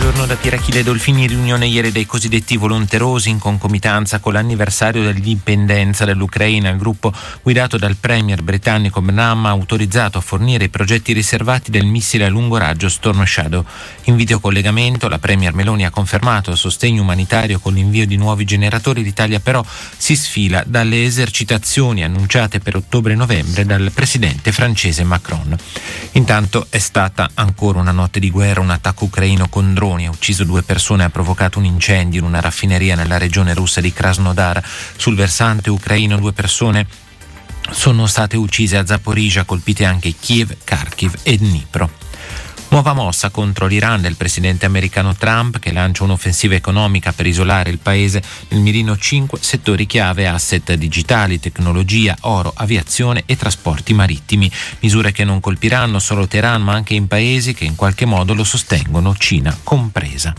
Buongiorno da Pierachille Dolfini. Riunione ieri dei cosiddetti volonterosi in concomitanza con l'anniversario dell'indipendenza dell'Ucraina. Il gruppo guidato dal premier britannico Benham ha autorizzato a fornire i progetti riservati del missile a lungo raggio Storm Shadow. In videocollegamento la premier Meloni ha confermato il sostegno umanitario con l'invio di nuovi generatori. L'Italia però si sfila dalle esercitazioni annunciate per ottobre e novembre dal presidente francese Macron. Intanto è stata ancora una notte di guerra. Un attacco ucraino con droni ha ucciso 2 persone e ha provocato un incendio in una raffineria nella regione russa di Krasnodar. Sul versante ucraino 2 persone sono state uccise a Zaporizhzhia, colpite anche Kiev, Kharkiv e Dnipro. Nuova mossa contro l'Iran del presidente americano Trump, che lancia un'offensiva economica per isolare il paese. Nel mirino 5 settori chiave: asset digitali, tecnologia, oro, aviazione e trasporti marittimi. Misure che non colpiranno solo Teheran, ma anche in paesi che in qualche modo lo sostengono, Cina compresa.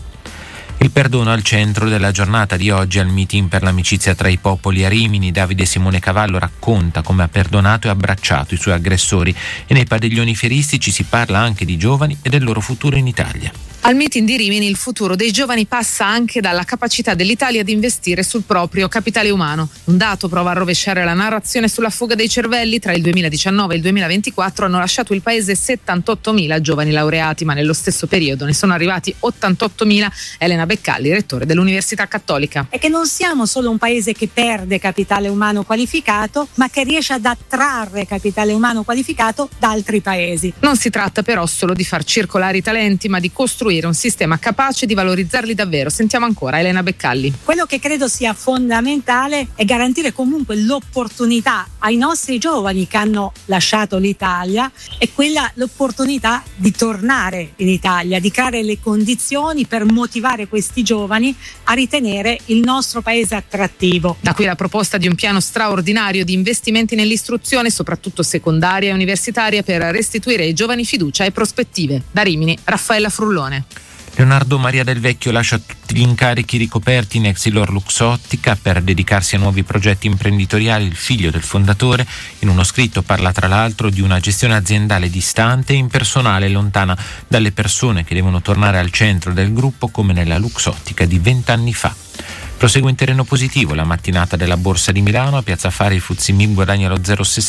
Il perdono al centro della giornata di oggi al meeting per l'amicizia tra i popoli a Rimini. Davide Simone Cavallo racconta come ha perdonato e abbracciato i suoi aggressori, e nei padiglioni fieristici si parla anche di giovani e del loro futuro in Italia. Al meeting di Rimini il futuro dei giovani passa anche dalla capacità dell'Italia di investire sul proprio capitale umano. Un dato prova a rovesciare la narrazione sulla fuga dei cervelli. Tra il 2019 e il 2024 hanno lasciato il paese 78.000 giovani laureati, ma nello stesso periodo ne sono arrivati 88.000. Elena Beccalli, rettore dell'Università Cattolica. E che non siamo solo un paese che perde capitale umano qualificato, ma che riesce ad attrarre capitale umano qualificato da altri paesi. Non si tratta però solo di far circolare i talenti, ma di costruire un sistema capace di valorizzarli davvero. Sentiamo ancora Elena Beccalli. Quello che credo sia fondamentale è garantire comunque l'opportunità ai nostri giovani che hanno lasciato l'Italia, è l'opportunità di tornare in Italia, di creare le condizioni per motivare questi giovani a ritenere il nostro paese attrattivo. Da qui la proposta di un piano straordinario di investimenti nell'istruzione, soprattutto secondaria e universitaria, per restituire ai giovani fiducia e prospettive. Da Rimini, Raffaella Frullone. Leonardo Maria Del Vecchio lascia tutti gli incarichi ricoperti in Exilor Luxottica per dedicarsi a nuovi progetti imprenditoriali. Il figlio del fondatore in uno scritto parla tra l'altro di una gestione aziendale distante e impersonale, lontana dalle persone che devono tornare al centro del gruppo, come nella Luxottica di 20 anni fa. Prosegue in terreno positivo la mattinata della Borsa di Milano. A Piazza Affari il FTSE MIB guadagna lo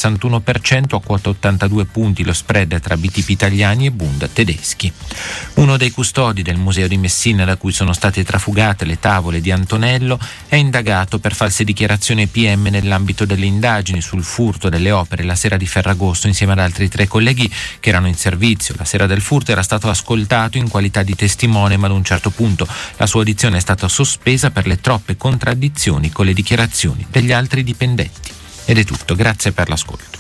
0,61%, a quota 82 punti lo spread tra BTP italiani e Bund tedeschi. Uno dei custodi del Museo di Messina, da cui sono state trafugate le tavole di Antonello, è indagato per false dichiarazioni PM nell'ambito delle indagini sul furto delle opere la sera di Ferragosto. Insieme ad altri 3 colleghi che erano in servizio la sera del furto, era stato ascoltato in qualità di testimone, ma ad un certo punto la sua audizione è stata sospesa per le troppe contraddizioni con le dichiarazioni degli altri dipendenti. Ed è tutto, grazie per l'ascolto.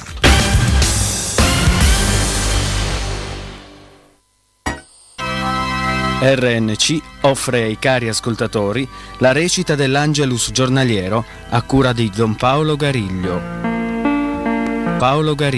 RNC offre ai cari ascoltatori la recita dell'Angelus giornaliero a cura di Don Paolo Gariglio.